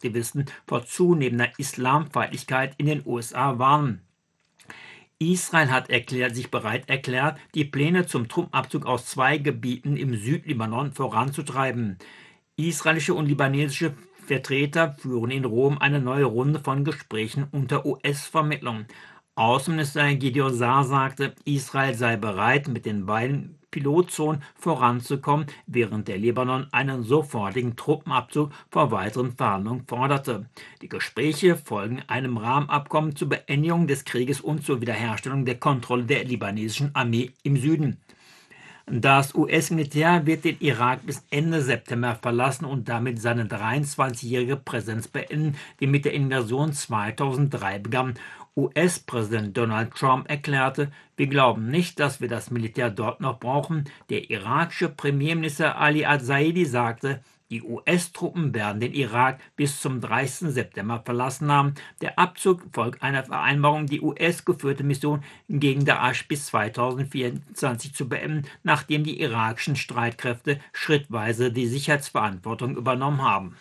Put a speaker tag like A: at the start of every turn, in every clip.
A: Aktivisten vor zunehmender Islamfeindlichkeit in den USA warnen. Israel hat sich bereit erklärt, die Pläne zum Truppenabzug aus 2 Gebieten im Südlibanon voranzutreiben. Israelische und libanesische Vertreter führen in Rom eine neue Runde von Gesprächen unter US-Vermittlung. Außenminister Gideon Saar sagte, Israel sei bereit, mit den beiden Pilotzonen voranzukommen, während der Libanon einen sofortigen Truppenabzug vor weiteren Verhandlungen forderte. Die Gespräche folgen einem Rahmenabkommen zur Beendigung des Krieges und zur Wiederherstellung der Kontrolle der libanesischen Armee im Süden. Das US-Militär wird den Irak bis Ende September verlassen und damit seine 23-jährige Präsenz beenden, die mit der Invasion 2003 begann. US-Präsident Donald Trump erklärte, wir glauben nicht, dass wir das Militär dort noch brauchen. Der irakische Premierminister Ali al-Zaidi sagte, die US-Truppen werden den Irak bis zum 30. September verlassen haben. Der Abzug folgt einer Vereinbarung, die US-geführte Mission gegen Daesh bis 2024 zu beenden, nachdem die irakischen Streitkräfte schrittweise die Sicherheitsverantwortung übernommen haben.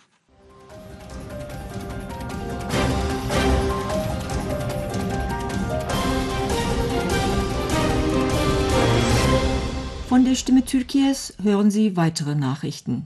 B: Von der Stimme Türkiye's hören Sie weitere Nachrichten.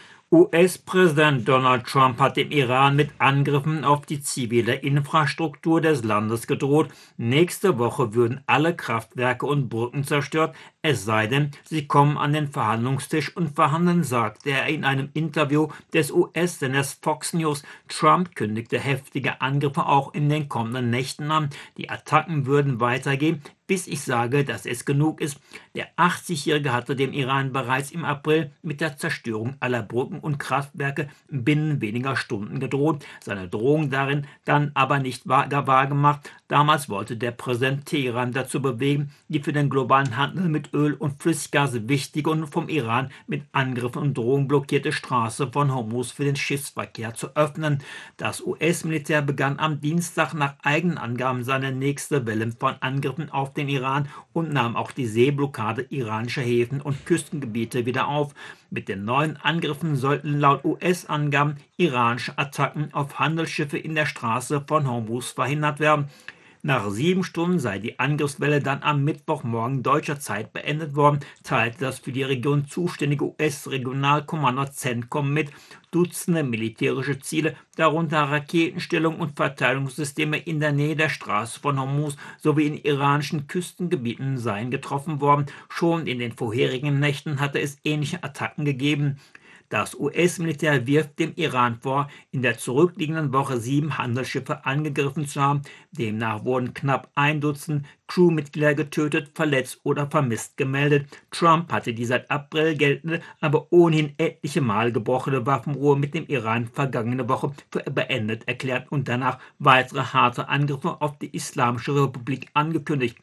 A: US-Präsident Donald Trump hat dem Iran mit Angriffen auf die zivile Infrastruktur des Landes gedroht. Nächste Woche würden alle Kraftwerke und Brücken zerstört, es sei denn, sie kommen an den Verhandlungstisch und verhandeln, sagte er in einem Interview des US-Senders Fox News. Trump kündigte heftige Angriffe auch in den kommenden Nächten an. Die Attacken würden weitergehen, bis ich sage, dass es genug ist. Der 80-Jährige hatte dem Iran bereits im April mit der Zerstörung aller Brücken und Kraftwerke binnen weniger Stunden gedroht. Seine Drohung darin dann aber nicht wahr gemacht. Damals wollte der Präsident Teheran dazu bewegen, die für den globalen Handel mit Öl und Flüssiggas wichtige und vom Iran mit Angriffen und Drohungen blockierte Straße von Hormuz für den Schiffsverkehr zu öffnen. Das US-Militär begann am Dienstag nach eigenen Angaben seine nächste Welle von Angriffen auf den Iran und nahm auch die Seeblockade iranischer Häfen und Küstengebiete wieder auf. Mit den neuen Angriffen sollten laut US-Angaben iranische Attacken auf Handelsschiffe in der Straße von Hormuz verhindert werden. Nach 7 Stunden sei die Angriffswelle dann am Mittwochmorgen deutscher Zeit beendet worden, teilte das für die Region zuständige US-Regionalkommando CENTCOM mit. Dutzende militärische Ziele, darunter Raketenstellungen und Verteidigungssysteme in der Nähe der Straße von Hormuz sowie in iranischen Küstengebieten seien getroffen worden. Schon in den vorherigen Nächten hatte es ähnliche Attacken gegeben. Das US-Militär wirft dem Iran vor, in der zurückliegenden Woche 7 Handelsschiffe angegriffen zu haben. Demnach wurden knapp 1 Dutzend Crewmitglieder getötet, verletzt oder vermisst gemeldet. Trump hatte die seit April geltende, aber ohnehin etliche Mal gebrochene Waffenruhe mit dem Iran vergangene Woche für beendet erklärt und danach weitere harte Angriffe auf die Islamische Republik angekündigt.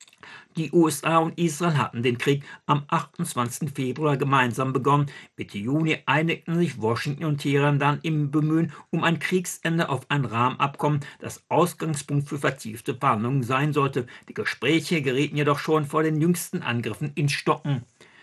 A: Die USA und Israel hatten den Krieg am 28. Februar gemeinsam begonnen. Mitte Juni einigten sich Washington und Teheran dann im Bemühen um ein Kriegsende auf ein Rahmenabkommen, das Ausgangspunkt für vertiefte Verhandlungen sein sollte. Die Gespräche gerieten jedoch schon vor den jüngsten Angriffen ins Stocken.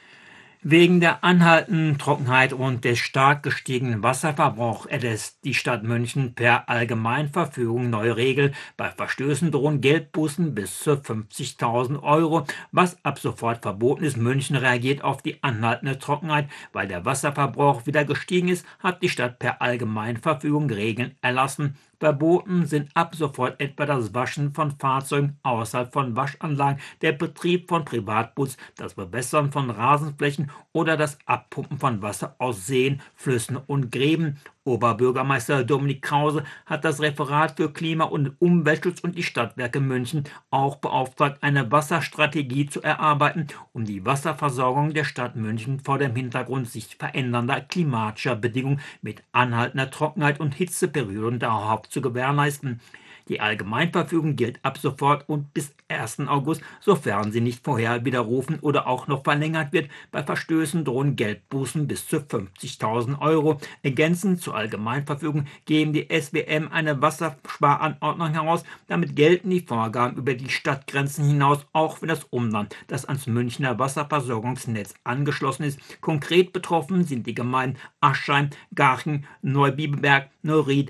A: Wegen der anhaltenden Trockenheit und des stark gestiegenen Wasserverbrauchs erlässt die Stadt München per Allgemeinverfügung neue Regeln. Bei Verstößen drohen Geldbußen bis zu 50.000 Euro, was ab sofort verboten ist. München reagiert auf die anhaltende Trockenheit. Weil der Wasserverbrauch wieder gestiegen ist, hat die Stadt per Allgemeinverfügung Regeln erlassen. Verboten sind ab sofort etwa das Waschen von Fahrzeugen außerhalb von Waschanlagen, der Betrieb von Privatputz, das Bewässern von Rasenflächen oder das Abpumpen von Wasser aus Seen, Flüssen und Gräben. Oberbürgermeister Dominik Krause hat das Referat für Klima- und Umweltschutz und die Stadtwerke München auch beauftragt, eine Wasserstrategie zu erarbeiten, um die Wasserversorgung der Stadt München vor dem Hintergrund sich verändernder klimatischer Bedingungen mit anhaltender Trockenheit und Hitzeperioden dauerhaft zu gewährleisten. Die Allgemeinverfügung gilt ab sofort und bis 1. August, sofern sie nicht vorher widerrufen oder auch noch verlängert wird. Bei Verstößen drohen Geldbußen bis zu 50.000 Euro. Ergänzend zur Allgemeinverfügung geben die SWM eine Wassersparanordnung heraus. Damit gelten die Vorgaben über die Stadtgrenzen hinaus, auch für das Umland, das ans Münchner Wasserversorgungsnetz angeschlossen ist. Konkret betroffen sind die Gemeinden Aschheim, Garching, Neubiberg, Neuried,